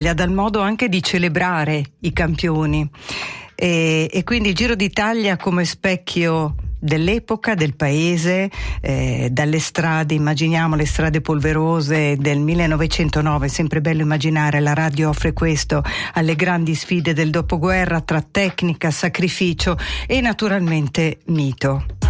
d'Italia, dal modo anche di celebrare i campioni. E quindi il Giro d'Italia come specchio dell'epoca, del paese, dalle strade, immaginiamo le strade polverose del 1909, sempre bello immaginare, la radio offre questo, alle grandi sfide del dopoguerra tra tecnica, sacrificio e naturalmente mito.